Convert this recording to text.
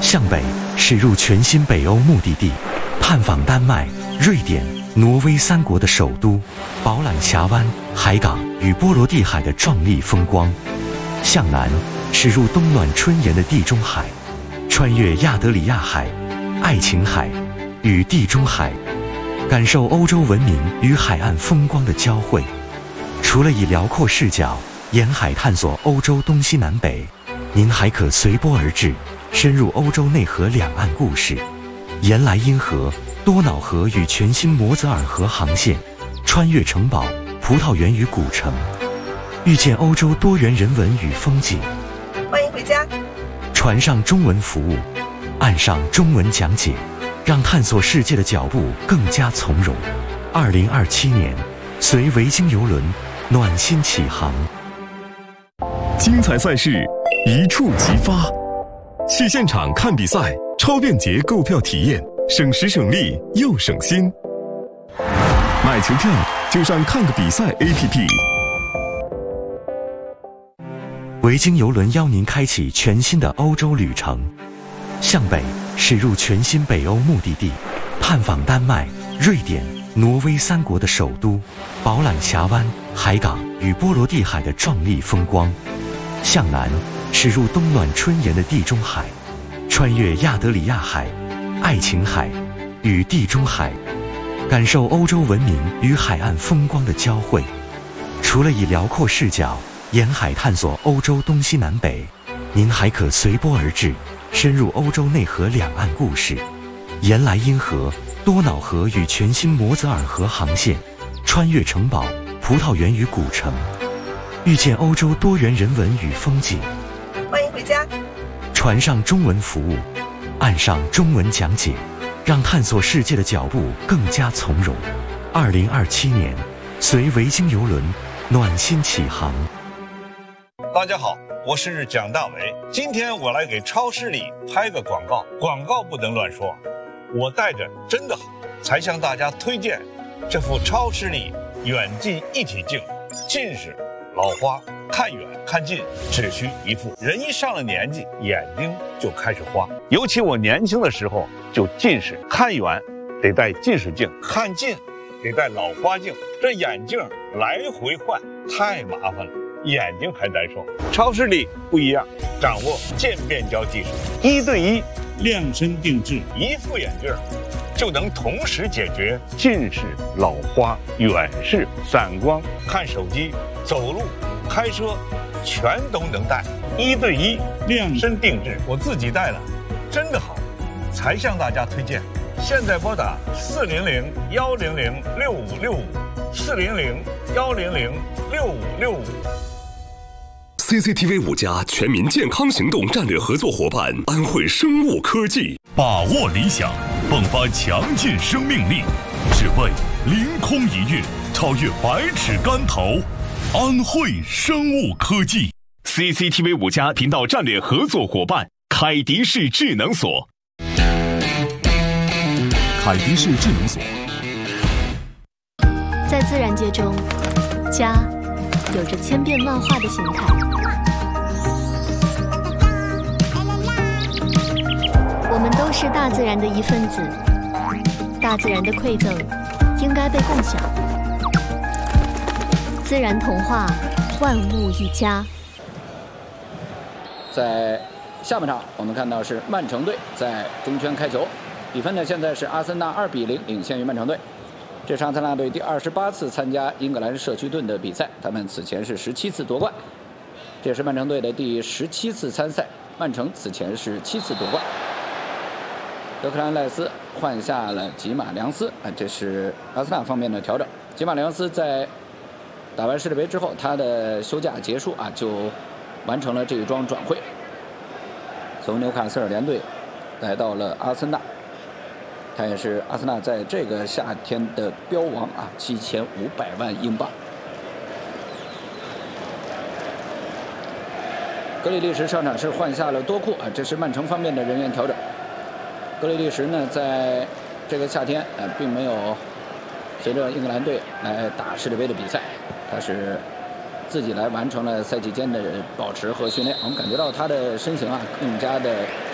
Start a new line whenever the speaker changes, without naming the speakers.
向北驶入全新北欧目的地，探访丹麦、瑞典、挪威3国的首都，饱览峡湾、海港与波罗的海的壮丽风光。向南驶入冬暖春炎的地中海，穿越亚得里亚海、爱琴海与地中海，感受欧洲文明与海岸风光的交汇。除了以辽阔视角沿海探索欧洲东西南北，您还可随波而至，深入欧洲内河两岸故事，沿莱茵河、多瑙河与全新摩泽尔河航线，穿越城堡、葡萄园与古城，遇见欧洲多元人文与风景。
欢迎回家。
船上中文服务，岸上中文讲解，让探索世界的脚步更加从容。2027年，随维京邮轮暖心起航。
精彩赛事一触即发，去现场看比赛，超便捷购票体验，省时省力又省心。买球票就上看个比赛 APP。
维京邮轮邀您开启全新的欧洲旅程，向北驶入全新北欧目的地，探访丹麦、瑞典、挪威3国的首都，饱览峡湾、海港与波罗的海的壮丽风光。向南驶入冬暖春炎的地中海，穿越亚得里亚海、爱琴海与地中海，感受欧洲文明与海岸风光的交汇。除了以辽阔视角沿海探索欧洲东西南北，您还可随波而至，深入欧洲内河两岸故事，沿莱茵河、多瑙河与全新摩泽尔河航线，穿越城堡、葡萄园与古城，遇见欧洲多元人文与风景。
欢迎回家。
船上中文服务，岸上中文讲解，让探索世界的脚步更加从容。2027年，随维京邮轮暖心起航。
大家好，我是蒋大为。今天我来给超市里拍个广告，广告不能乱说。我带着真的好，才向大家推荐这副超视力远近一体镜，近视、老花、看远看近只需一副。人一上了年纪，眼睛就开始花。尤其我年轻的时候就近视，看远得戴近视镜，看近得戴老花镜，这眼镜来回换太麻烦了，眼睛还难受。超视力不一样，掌握渐变焦技术，1对1量身定制，一副眼镜就能同时解决近视、老花、远视、散光、看手机、走路、开车，全都能戴。1对1量身定制，我自己戴了，真的好，才向大家推荐。现在拨打400-100-6565，400-100-6565。
CCTV 5家全民健康行动战略合作伙伴安慧生物科技，
把握理想，迸发强劲生命力，只为凌空一跃，超越百尺竿头。安慧生物科技
CCTV 5家频道战略合作伙伴凯迪士智能锁。
凯迪士智能锁。
在自然界中，家有着千变万化的形态。我们都是大自然的一份子，大自然的馈赠应该被共享。自然童话，万物一家。
在下半场，我们看到是曼城队在中圈开球，比分呢现在是阿森纳2-0领先于曼城队。这是阿森纳队第28次参加英格兰社区盾的比赛，他们此前是17次夺冠。这也是曼城队的第17次参赛，曼城此前是7次夺冠。德克兰赖斯换下了吉马良斯，这是阿森纳方面的调整。吉马良斯在打完世界杯之后，他的休假结束就完成了这一桩转会，从纽卡斯尔联队来到了阿森纳。他也是阿森纳在这个夏天的标王，7500万英镑。格里利什上场是换下了多库，这是曼城方面的人员调整。格里利什呢，在这个夏天并没有随着英格兰队来打世界杯的比赛，他是自己来完成了赛季间的保持和训练。我们感觉到他的身形更加的